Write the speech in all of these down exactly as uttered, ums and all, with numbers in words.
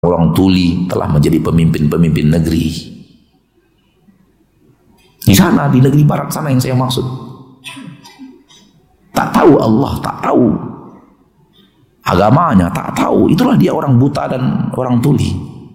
orang tuli telah menjadi pemimpin-pemimpin negeri. Di sana, di negeri barat sana yang saya maksud. Tak tahu Allah, tak tahu agamanya, tak tahu. Itulah dia orang buta dan orang tuli.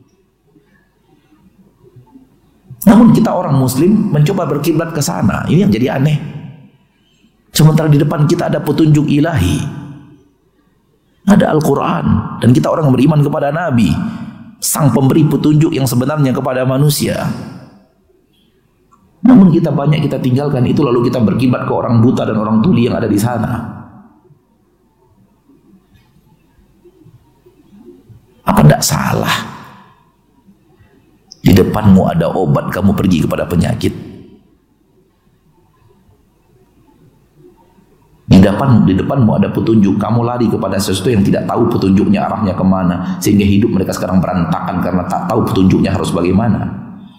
Namun kita orang muslim mencoba berkiblat ke sana. Ini yang jadi aneh. Sementara di depan kita ada petunjuk ilahi, ada Al-Quran, dan kita orang yang beriman kepada Nabi, sang pemberi petunjuk yang sebenarnya kepada manusia. Namun kita banyak kita tinggalkan itu, lalu kita berkiblat ke orang buta dan orang tuli yang ada di sana. Apa tidak salah? Di depanmu ada obat, kamu pergi kepada penyakit. Di depan, di depanmu ada petunjuk, kamu lari kepada sesuatu yang tidak tahu petunjuknya arahnya kemana, sehingga hidup mereka sekarang berantakan karena tak tahu petunjuknya harus bagaimana.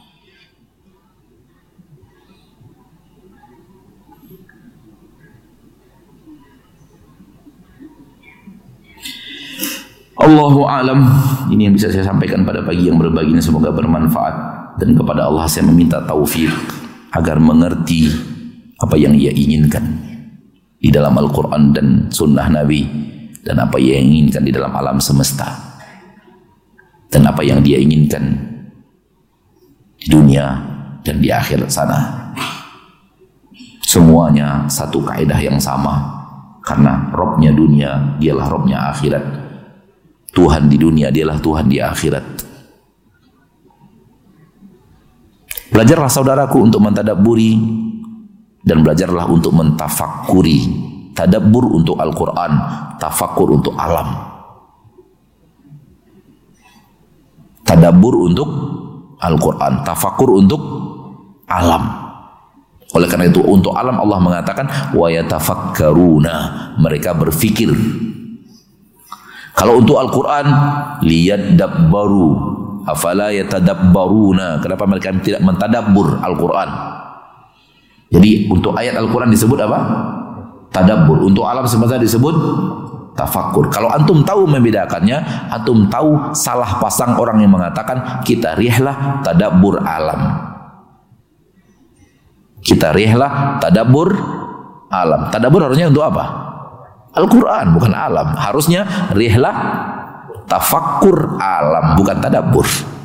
Allahu a'lam. Ini yang bisa saya sampaikan pada pagi yang berbagi ini, semoga bermanfaat, dan kepada Allah saya meminta taufik agar mengerti apa yang Ia inginkan di dalam Al-Quran dan Sunnah Nabi, dan apa yang inginkan di dalam alam semesta, dan apa yang Dia inginkan di dunia dan di akhirat sana. Semuanya satu kaidah yang sama, karena Robnya dunia dialah Robnya akhirat. Tuhan di dunia dialah Tuhan di akhirat. Belajarlah saudaraku untuk mentadabburi, dan belajarlah untuk mentafakuri. Tadabbur untuk Al-Quran, tafakur untuk alam. Tadabbur untuk Al-Quran, tafakur untuk alam. Oleh karena itu untuk alam Allah mengatakan wa yatafakkaruna, mereka berfikir. Kalau untuk Al-Quran, liyadabbaru afala yatadabbaruna, kenapa mereka tidak mentadabbur Al-Quran? Jadi untuk ayat Al-Quran disebut apa? Tadabbur. Untuk alam semesta disebut tafakkur. Kalau antum tahu membedakannya, antum tahu salah pasang orang yang mengatakan kita rihlah tadabbur alam. Kita rihlah tadabbur alam. Tadabbur harusnya untuk apa? Al-Quran, bukan alam. Harusnya rihlah tafakkur alam, bukan tadabbur.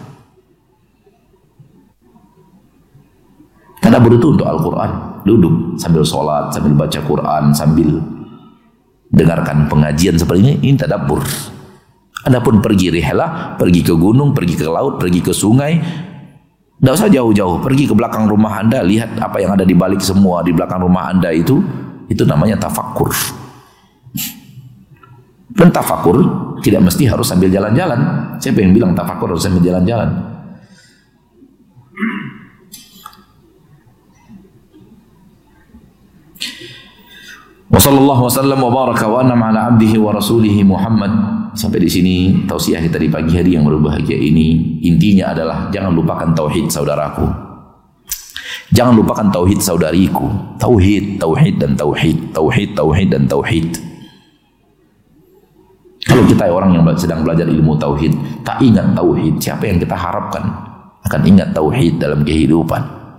Tadabbur itu untuk Al-Quran. Duduk sambil sholat, sambil baca Quran, sambil dengarkan pengajian seperti ini, ini tadabbur. Adapun pergi rihlah, pergi ke gunung, pergi ke laut, pergi ke sungai, tidak usah jauh-jauh. Pergi ke belakang rumah Anda, lihat apa yang ada di balik semua di belakang rumah Anda itu, itu namanya tafakkur. Dan tafakur tidak mesti harus sambil jalan-jalan. Siapa yang bilang tafakur harus sambil jalan-jalan? Wa sallallahu wasallam wa baraka wa an'ama ala abdihi wa rasulihi Muhammad. Sampai di sini tausiah kita di pagi hari yang berbahagia ini. Intinya adalah jangan lupakan tauhid saudaraku. Jangan lupakan tauhid saudariku. Tauhid, tauhid dan tauhid. Tauhid, tauhid dan tauhid. Kalau kita orang yang sedang belajar ilmu tauhid, tak ingat tauhid, siapa yang kita harapkan akan ingat tauhid dalam kehidupan?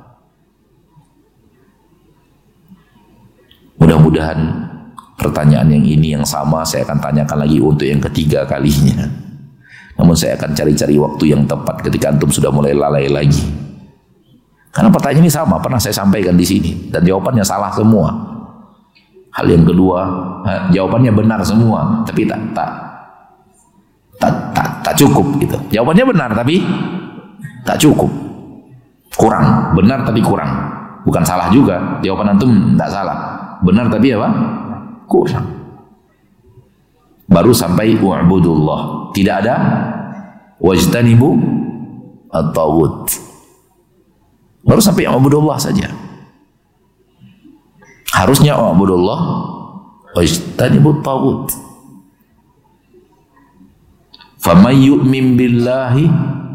Mudah-mudahan pertanyaan yang ini yang sama saya akan tanyakan lagi untuk yang ketiga kalinya. Namun saya akan cari-cari waktu yang tepat ketika antum sudah mulai lalai lagi. Karena pertanyaan ini sama, pernah saya sampaikan di sini dan jawabannya salah semua. Hal yang kedua, jawabannya benar semua, tapi tak tak tak tak, tak cukup gitu. Jawabannya benar tapi tak cukup, kurang. Benar tapi kurang. Bukan salah juga, jawaban antum tidak salah. Benar tapi apa? Kurang. Baru sampai wa'budullah. Tidak ada wajtanibu at-taghut. Baru sampai wa'budullah saja. Harusnya wa'budullah wajtanibut taghut. Faman yu'min billahi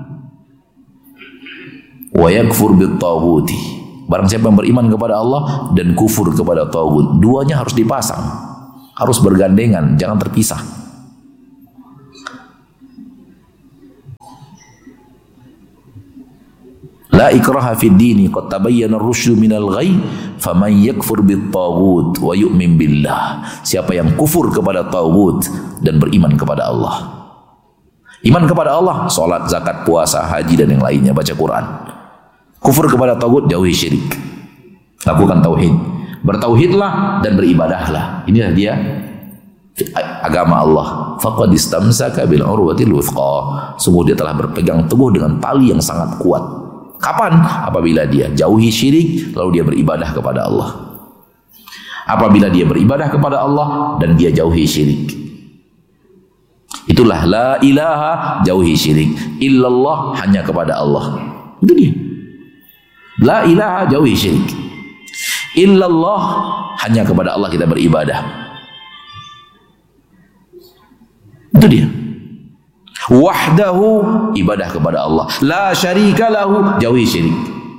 wa yakfur bit taghuti. Barang siapa yang beriman kepada Allah dan kufur kepada taghut, duanya harus dipasang, harus bergandengan, jangan terpisah. La ikraha fid dini qad tabayyana ar-rusydu minal ghayy faman yakfur bit-taghut wa yu'min billah. Siapa yang kufur kepada taghut dan beriman kepada Allah. Iman kepada Allah, salat, zakat, puasa, haji dan yang lainnya, baca Quran. Kufur kepada taghut, jauhi syirik. Lakukan tauhid. Bertauhidlah dan beribadahlah. Inilah dia agama Allah. Faqad istamsaka bil urwatil wuthqa. Sungguh dia telah berpegang teguh dengan tali yang sangat kuat. Kapan? Apabila dia jauhi syirik lalu dia beribadah kepada Allah. Apabila dia beribadah kepada Allah dan dia jauhi syirik. Itulah la ilaha, jauhi syirik. Illallah, hanya kepada Allah. Itu dia. La ilaha, jauhi syirik. Illallah, hanya kepada Allah kita beribadah. Itu dia. Wahdahu, ibadah kepada Allah. La syarika lahu, jauhi syirik.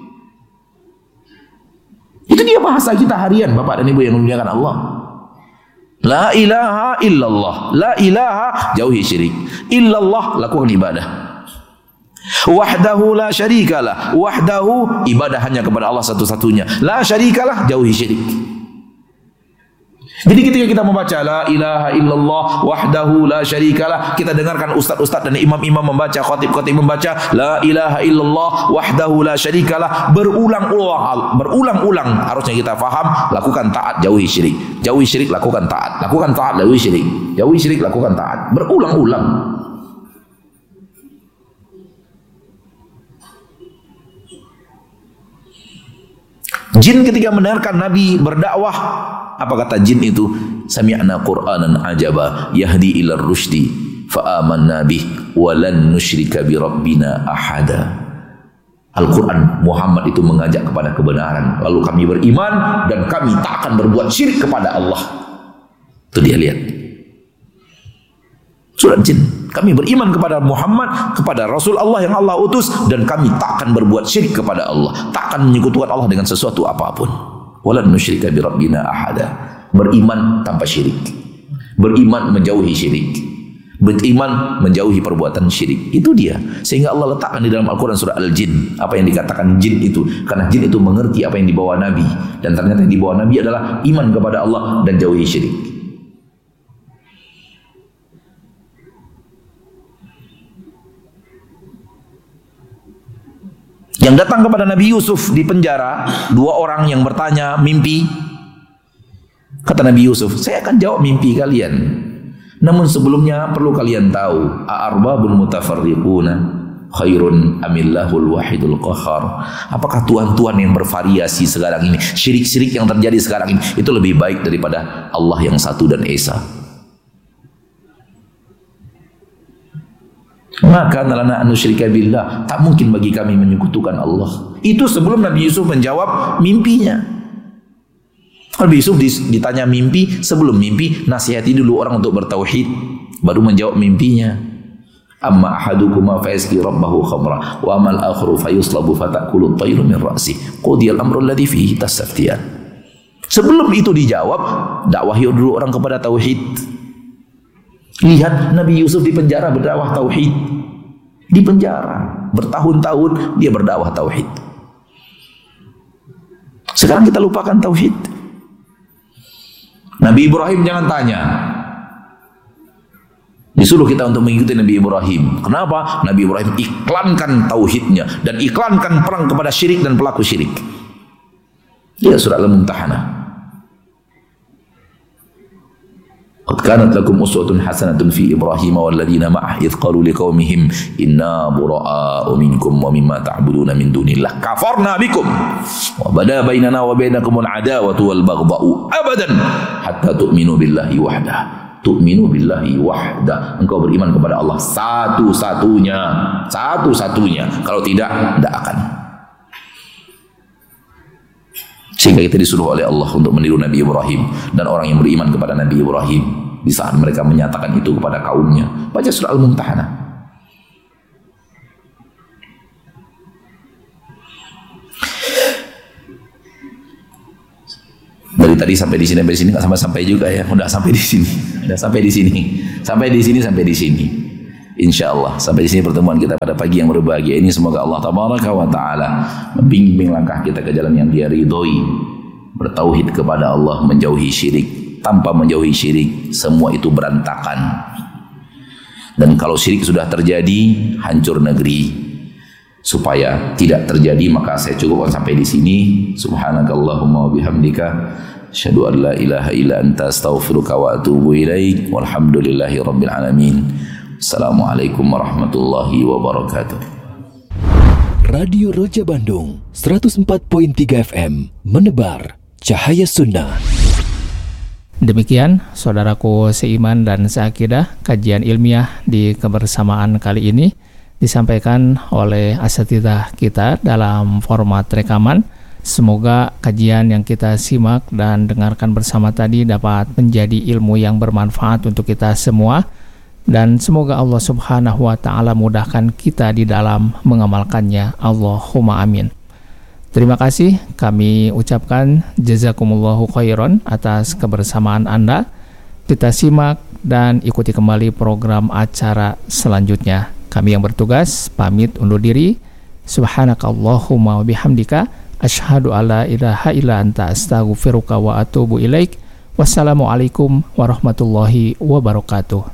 Itu dia bahasa kita harian, Bapak dan Ibu yang memuliakan Allah. La ilaha illallah. La ilaha, jauhi syirik. Illallah, lakukan ibadah. Wahdahu la syarikalah. Wahdahu, ibadah hanya kepada Allah satu-satunya. La syarikalah, jauhi syirik. Jadi ketika kita membaca la ilaha illallah wahdahu la syarikalah, kita dengarkan ustaz-ustaz dan imam-imam membaca, khatib-khatib membaca la ilaha illallah wahdahu la syarikalah berulang-ulang, berulang-ulang. Harusnya kita faham, lakukan taat, jauhi syirik. Jauhi syirik, lakukan taat. Lakukan taat, jauhi syirik. Jauhi syirik, lakukan taat. Berulang-ulang. Jin ketika mendengarkan Nabi berdakwah, apa kata jin itu? Sami'na Qur'anan ajaba yahdi ila rusydi fa amanna bih wa lan nusyrika bi rabbina ahada. Al-Quran, Muhammad itu mengajak kepada kebenaran, lalu kami beriman dan kami tak akan berbuat syirik kepada Allah. Itu dia, lihat. Surat jin. Kami beriman kepada Muhammad, kepada Rasul Allah yang Allah utus, dan kami tak akan berbuat syirik kepada Allah, tak akan menyekutukan Allah dengan sesuatu apapun. Walan nusyrika bi rabbina ahada. Beriman tanpa syirik. Beriman menjauhi syirik. Beriman menjauhi perbuatan syirik. Itu dia. Sehingga Allah letakkan di dalam Al-Quran surah Al-Jin apa yang dikatakan jin itu. Karena jin itu mengerti apa yang dibawa Nabi, dan ternyata yang dibawa Nabi adalah iman kepada Allah dan jauhi syirik. Yang datang kepada Nabi Yusuf di penjara, dua orang yang bertanya mimpi. Kata Nabi Yusuf, saya akan jawab mimpi kalian. Namun sebelumnya perlu kalian tahu, a'arbabul mutafarriquna khairun amillahul wahidul qahhar. Apakah tuhan-tuhan yang bervariasi sekarang ini, syirik-syirik yang terjadi sekarang ini, itu lebih baik daripada Allah yang satu dan esa? Maka nalana anusyrika billah, tak mungkin bagi kami menyekutukan Allah. Itu sebelum Nabi Yusuf menjawab mimpinya. Nabi Yusuf ditanya mimpi, sebelum mimpi nasihati dulu orang untuk bertauhid, baru menjawab mimpinya. Amma ahadukuma fayasqi rabbahu khamra wa amal akharu fayuslabu fatakulu at-tayru min ra'si qudiyal amru alladhi fihi tastaftiyan. Sebelum itu dijawab, dakwahi dulu orang kepada tauhid. Lihat Nabi Yusuf di penjara berdakwah tauhid. Di penjara bertahun-tahun dia berdakwah tauhid. Sekarang kita lupakan tauhid. Nabi Ibrahim jangan tanya. Disuruh kita untuk mengikuti Nabi Ibrahim. Kenapa? Nabi Ibrahim iklankan tauhidnya dan iklankan perang kepada syirik dan pelaku syirik. Dia surah Al-Mumtahanah. Qad kanat lakum uswatun hasanatun fi Ibrahim wal ladzina ma'ah idh qalu liqaumihim inna bura'a'u minkum wa mimma ta'buduna min dunillah kafarna bikum wa bada bainana wa bainakumul adawatu wal baghdha'u abadan hatta tu'minu billahi wahdah. Tu'minu billahi wahdah, engkau beriman kepada Allah satu-satunya, satu-satunya. Kalau tidak, tidak akan. Sehingga kita disuruh oleh Allah untuk meniru Nabi Ibrahim dan orang yang beriman kepada Nabi Ibrahim di saat mereka menyatakan itu kepada kaumnya. Baca surah Al-Mumtahanah. Dari tadi sampai di sini sampai di sini nggak sampai sampai juga ya. Udah sampai di sini. Udah sampai di sini. Sampai di sini sampai di sini. Insyaallah sampai di sini pertemuan kita pada pagi yang berbahagia ini. Semoga Allah tabaraka wa taala membimbing langkah kita ke jalan yang Dia ridhoi, bertauhid kepada Allah, menjauhi syirik. Tanpa menjauhi syirik semua itu berantakan. Dan kalau syirik sudah terjadi, hancur negeri. Supaya tidak terjadi maka saya cukupkan sampai di sini. Subhanakallahumma wa bihamdika asyhadu an la ilaha illa anta astaghfiruka wa atubu ilaik. Walhamdulillahi rabbil alamin. Assalamualaikum warahmatullahi wabarakatuh. Radio Roja Bandung seratus empat koma tiga F M menebar cahaya sunnah. Demikian saudaraku seiman dan seakidah, kajian ilmiah di kebersamaan kali ini disampaikan oleh asatidzah kita dalam format rekaman. Semoga kajian yang kita simak dan dengarkan bersama tadi dapat menjadi ilmu yang bermanfaat untuk kita semua, dan semoga Allah Subhanahu wa taala mudahkan kita di dalam mengamalkannya. Allahumma amin. Terima kasih kami ucapkan jazakumullahu khairan atas kebersamaan Anda. Kita simak dan ikuti kembali program acara selanjutnya. Kami yang bertugas pamit undur diri. Subhanakallahumma wa bihamdika asyhadu alla ilaha illa anta astaghfiruka wa atubu ilaik. Wassalamualaikum warahmatullahi wabarakatuh.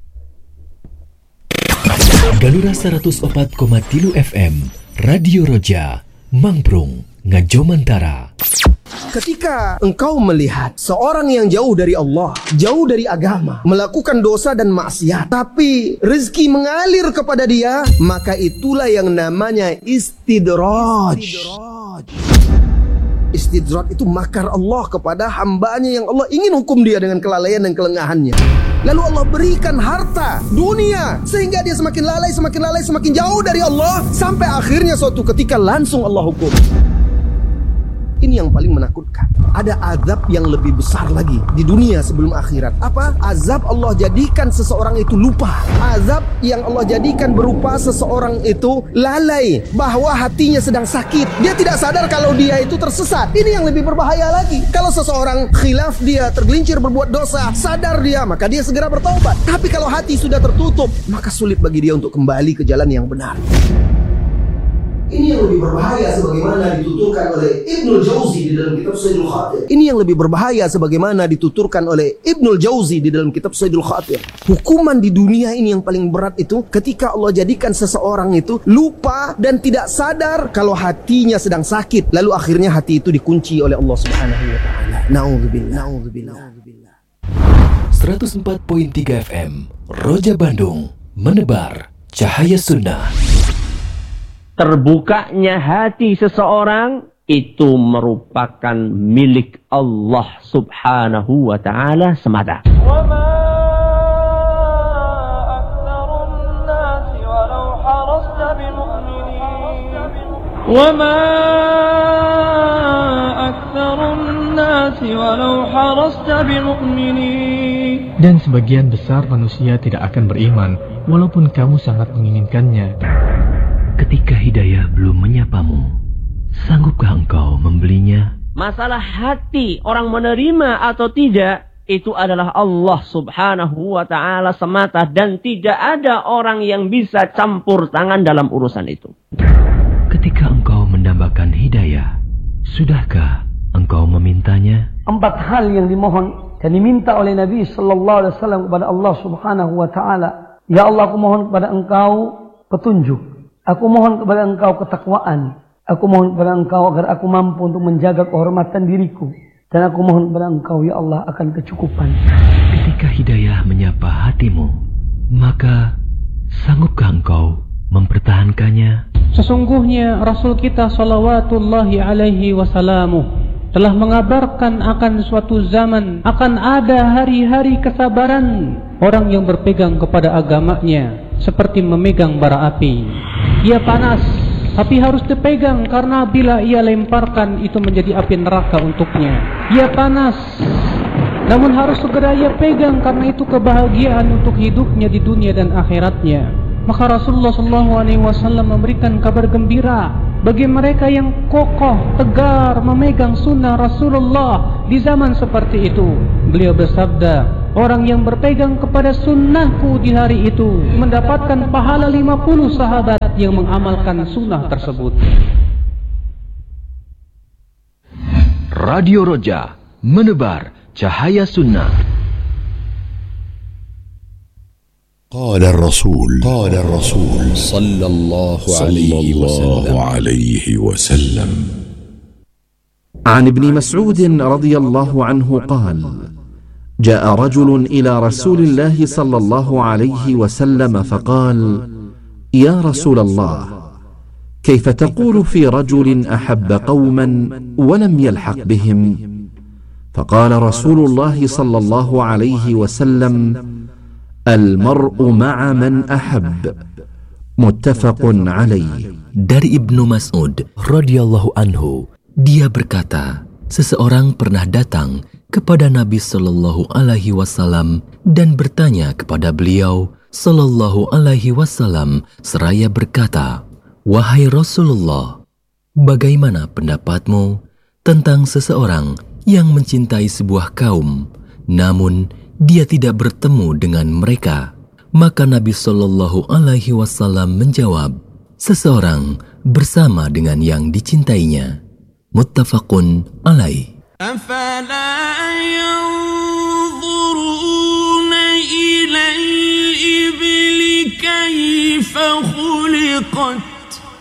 Galura seratus empat koma tiga F M Radio Roja Mangprung Ngajomantara. Ketika engkau melihat seorang yang jauh dari Allah, jauh dari agama, melakukan dosa dan maksiat, tapi rezeki mengalir kepada dia, maka itulah yang namanya istidraj. Istidraj itu makar Allah kepada hambanya yang Allah ingin hukum dia dengan kelalaian dan kelengahannya. Lalu Allah berikan harta dunia sehingga dia semakin lalai, semakin lalai, semakin jauh dari Allah, sampai akhirnya suatu ketika langsung Allah hukum. Ini yang paling menakutkan. Ada azab yang lebih besar lagi di dunia sebelum akhirat. Apa? Azab Allah jadikan seseorang itu lupa. Azab yang Allah jadikan berupa seseorang itu lalai bahwa hatinya sedang sakit. Dia tidak sadar kalau dia itu tersesat. Ini yang lebih berbahaya lagi. Kalau seseorang khilaf, dia tergelincir berbuat dosa, sadar dia, maka dia segera bertaubat. Tapi kalau hati sudah tertutup, maka sulit bagi dia untuk kembali ke jalan yang benar. Ini yang lebih berbahaya sebagaimana dituturkan oleh Ibnul Jauzi di dalam kitab Sayyidul Khatir. Ini yang lebih berbahaya sebagaimana dituturkan oleh Ibnul Jauzi di dalam kitab Sayyidul Khatir. Hukuman di dunia ini yang paling berat itu ketika Allah jadikan seseorang itu lupa dan tidak sadar kalau hatinya sedang sakit, lalu akhirnya hati itu dikunci oleh Allah Subhanahu wa taala. Nauzubillah, nauzubillah. seratus empat koma tiga F M Roja Bandung menebar cahaya sunnah. Terbukanya hati seseorang itu merupakan milik Allah Subhanahu wa ta'ala semata. Dan sebagian besar manusia tidak akan beriman walaupun kamu sangat menginginkannya. Ketika hidayah belum menyapamu, sanggupkah engkau membelinya? Masalah hati orang menerima atau tidak, itu adalah Allah Subhanahu wa ta'ala semata, dan tidak ada orang yang bisa campur tangan dalam urusan itu. Ketika engkau mendambakan hidayah, sudahkah engkau memintanya? Empat hal yang dimohon dan diminta oleh Nabi sallallahu alaihi wasallam kepada Allah Subhanahu wa ta'ala. Ya Allah, aku mohon kepada engkau petunjuk. Aku mohon kepada engkau ketakwaan. Aku mohon kepada engkau agar aku mampu untuk menjaga kehormatan diriku. Dan aku mohon kepada engkau, ya Allah, akan kecukupan. Ketika hidayah menyapa hatimu, maka sanggupkah engkau mempertahankannya? Sesungguhnya Rasul kita salawatullahi alaihi wasallamu telah mengabarkan akan suatu zaman akan ada hari-hari kesabaran orang yang berpegang kepada agamanya seperti memegang bara api. Ia panas, tapi harus dipegang karena bila ia lemparkan itu menjadi api neraka untuknya. Ia panas, namun harus segera ia pegang karena itu kebahagiaan untuk hidupnya di dunia dan akhiratnya. Maka Rasulullah shallallahu alaihi wasallam memberikan kabar gembira bagi mereka yang kokoh, tegar memegang sunnah Rasulullah di zaman seperti itu. Beliau bersabda, Orang yang berpegang kepada sunnahku di hari itu mendapatkan pahala lima puluh sahabat yang mengamalkan sunnah tersebut. Radio Roja, menebar cahaya sunnah. قال الرسول قال الرسول صلى الله عليه وسلم عليه وسلم عن ابن مسعود رضي الله عنه قال: جاء رجل إلى رسول الله صلى الله عليه وسلم فقال: يا رسول الله، كيف تقول في رجل أحب قوما ولم يلحق بهم؟ فقال رسول الله صلى الله عليه وسلم: المرء مع من أحب. متفق عليه. Dari Ibnu Mas'ud radhiyallahu anhu, dia berkata, seseorang pernah datang kepada Nabi Shallallahu Alaihi Wasallam dan bertanya kepada beliau Shallallahu Alaihi Wasallam seraya berkata, wahai Rasulullah, bagaimana pendapatmu tentang seseorang yang mencintai sebuah kaum, namun dia tidak bertemu dengan mereka? Maka Nabi Shallallahu Alaihi Wasallam menjawab, seseorang bersama dengan yang dicintainya. Muttafaqun alaih. أفلا ينظرون إلى الإبل كيف خلقت